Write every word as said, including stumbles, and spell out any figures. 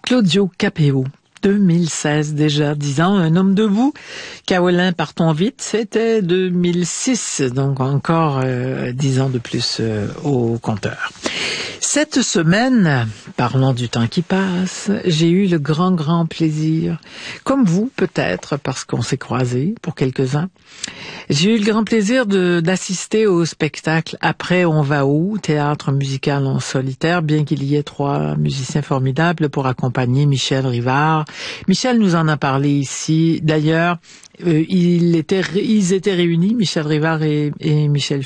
Claudio Capéo. deux mille seize déjà, dix ans, un homme debout. Kaolin, partons vite, c'était deux mille six, donc encore euh, dix ans de plus euh, au compteur. Cette semaine, parlons du temps qui passe, j'ai eu le grand, grand plaisir, comme vous peut-être, parce qu'on s'est croisés pour quelques-uns, j'ai eu le grand plaisir de, d'assister au spectacle Après on va où, théâtre musical en solitaire, bien qu'il y ait trois musiciens formidables pour accompagner Michel Rivard. Michel nous en a parlé ici. D'ailleurs, euh, il était, ils étaient réunis, Michel Rivard et, et Michel